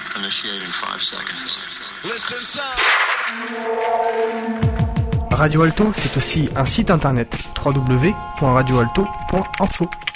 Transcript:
Radio Alto, c'est aussi un site internet www.radioalto.info.